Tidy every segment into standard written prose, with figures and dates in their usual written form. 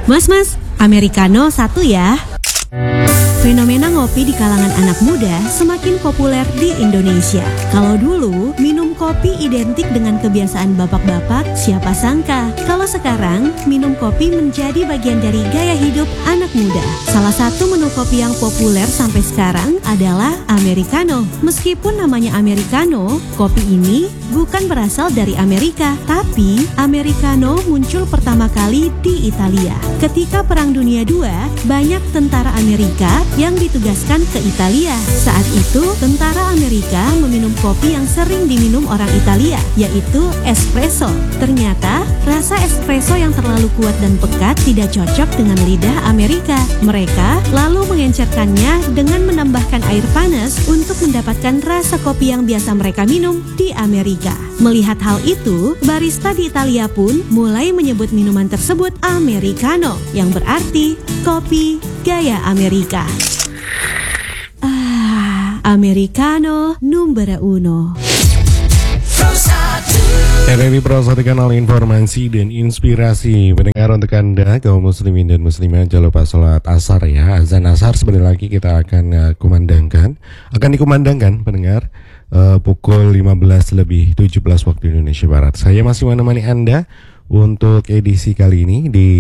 Mas, Americano satu ya. Fenomena ngopi di kalangan anak muda semakin populer di Indonesia. Kalau dulu minum kopi identik dengan kebiasaan bapak-bapak, siapa sangka kalau sekarang minum kopi menjadi bagian dari gaya hidup anak muda. Salah satu menu kopi yang populer sampai sekarang adalah Americano. Meskipun namanya Americano, kopi ini bukan berasal dari Amerika, tapi Americano muncul pertama kali di Italia. Ketika Perang Dunia II, banyak tentara Amerika yang ditugaskan ke Italia. Saat itu, tentara Amerika meminum kopi yang sering diminum orang Italia, yaitu espresso. Ternyata, rasa espresso yang terlalu kuat dan pekat tidak cocok dengan lidah Amerika. Mereka lalu mengencerkannya dengan menambahkan air panas untuk mendapatkan rasa kopi yang biasa mereka minum di Amerika. Melihat hal itu, barista di Italia pun mulai menyebut minuman tersebut Americano, yang berarti kopi gaya Amerika. Americano numero uno. RRI Pro 1 kanal informasi dan inspirasi. Pendengar, untuk Anda kaum muslimin dan muslimat, jangan lupa sholat asar ya. Azan asar sebentar lagi kita akan dikumandangkan pendengar, pukul 15:17 waktu Indonesia Barat. Saya masih menemani Anda untuk edisi kali ini di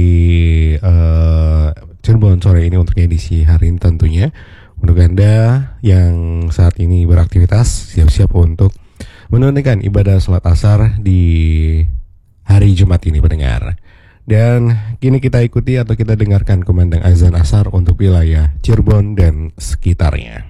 Cirebon sore ini, untuk edisi hari ini tentunya. Untuk Anda yang saat ini beraktivitas, siap-siap untuk menunaikan ibadah sholat asar di hari Jumat ini pendengar. Dan kini kita ikuti atau kita dengarkan kumandang azan asar untuk wilayah Cirebon dan sekitarnya.